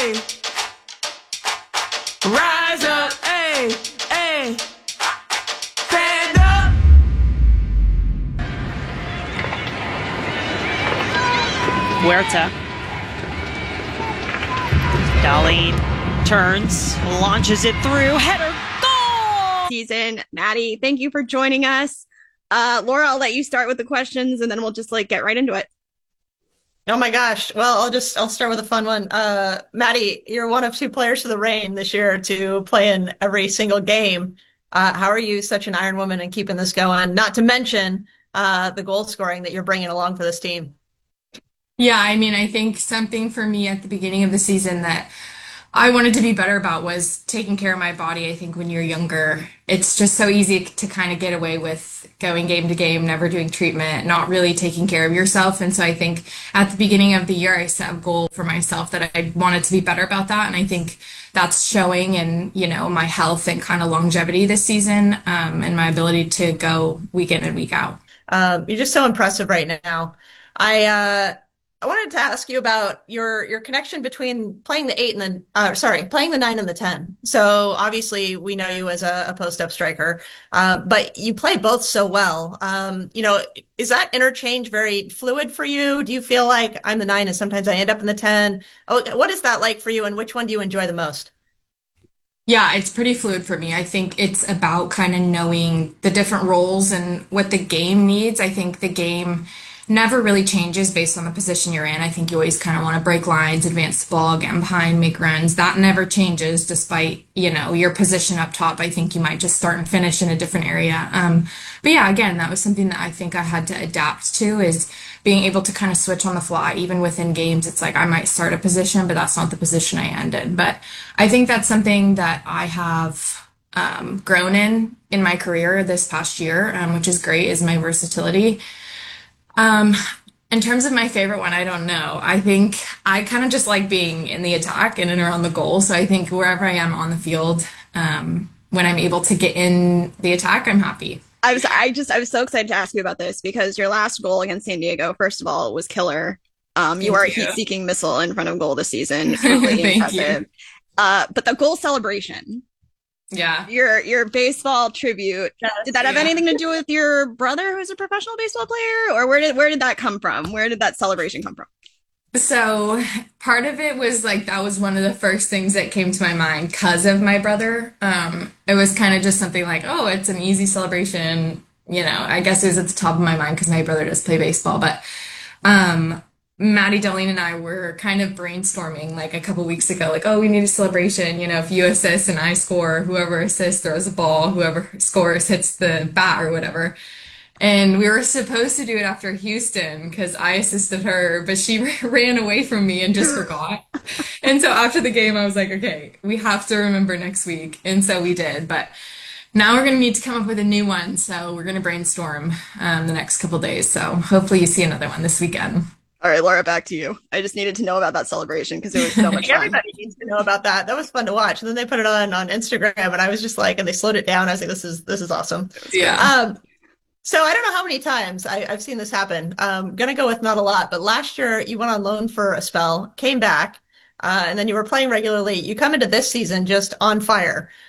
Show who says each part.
Speaker 1: hey. Rise up, hey, hey. Stand up.
Speaker 2: Huerta. Darlene turns, launches it through, header, goal!
Speaker 3: Season. Maddie, thank you for joining us. Laura, I'll let you start with the questions and then we'll just get right into it.
Speaker 4: Oh my gosh. Well, I'll start with a fun one. Maddie, you're one of two players for the Reign this year to play in every single game. How are you such an Iron Woman and keeping this going? Not to mention the goal scoring that you're bringing along for this team.
Speaker 5: Yeah, I mean, I think something for me at the beginning of the season that I wanted to be better about was taking care of my body. I think when you're younger, it's just so easy to kind of get away with going game to game, never doing treatment, not really taking care of yourself. And so I think at the beginning of the year, I set a goal for myself that I wanted to be better about that. And I think that's showing in, my health and kind of longevity this season, and my ability to go week in and week out.
Speaker 4: You're just so impressive right now. I wanted to ask you about your connection between playing the playing the 9 and the 10. So obviously we know you as a post-up striker, but you play both so well. Is that interchange very fluid for you? Do you feel like I'm the 9 and sometimes I end up in the 10? Oh, what is that like for you, and which one do you enjoy the most?
Speaker 5: Yeah, it's pretty fluid for me. I think it's about kind of knowing the different roles and what the game needs. I think the game never really changes based on the position you're in. I think you always kind of want to break lines, advance the ball, get behind, make runs. That never changes despite, your position up top. I think you might just start and finish in a different area. But yeah, again, that was something that I think I had to adapt to, is being able to kind of switch on the fly. Even within games, it's like I might start a position, but that's not the position I ended. But I think that's something that I have grown in my career this past year, which is great, is my versatility. In terms of my favorite one, I don't know. I think I kind of just like being in the attack and around the goal. So I think wherever I am on the field, when I'm able to get in the attack, I'm happy.
Speaker 3: I was so excited to ask you about this because your last goal against San Diego, first of all, was killer. You are a heat-seeking missile in front of goal this season. Really
Speaker 5: Thank
Speaker 3: impressive.
Speaker 5: you.
Speaker 3: But the goal celebration,
Speaker 5: Yeah.
Speaker 3: your baseball tribute,
Speaker 4: Yes,
Speaker 3: did that have
Speaker 4: yeah.
Speaker 3: anything to do with your brother who's a professional baseball player? Or where did that come from? Where did that celebration come from?
Speaker 5: So part of it was that was one of the first things that came to my mind because of my brother. It was kind of just something like, oh, it's an easy celebration. I guess it was at the top of my mind because my brother does play baseball. But Maddie, Darlene, and I were kind of brainstorming a couple weeks ago, oh, we need a celebration. If you assist and I score, whoever assists throws a ball, whoever scores hits the bat or whatever. And we were supposed to do it after Houston because I assisted her, but she ran away from me and just forgot. And so after the game, I was like, okay, we have to remember next week. And so we did. But now we're going to need to come up with a new one. So we're going to brainstorm the next couple days. So hopefully you see another one this weekend.
Speaker 3: All right, Laura, back to you. I just needed to know about that celebration because it was so much fun.
Speaker 4: Everybody needs to know about that. That was fun to watch. And then they put it on Instagram, and I was just and they slowed it down. I was like, this is awesome.
Speaker 5: Yeah.
Speaker 4: So I don't know how many times I've seen this happen. Gonna go with not a lot, but last year you went on loan for a spell, came back, and then you were playing regularly. You come into this season just on fire.